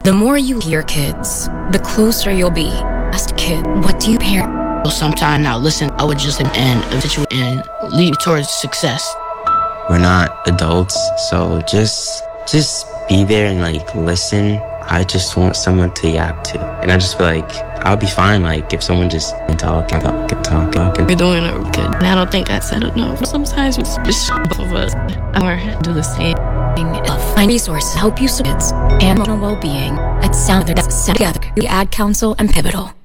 The more you hear kids, the closer you'll be. Ask kid, what do you parent? Sometimes now listen, I would just and lead towards success. We're not adults, so just be there and listen. I just want someone to yap to, and I just feel like I'll be fine. If someone just can talk. You're doing it good, and I don't think I said enough. Sometimes it's just both of us, or do the same. Find resources to help you kids and emotional well-being at Sound Together, the Ad Council and Pivotal.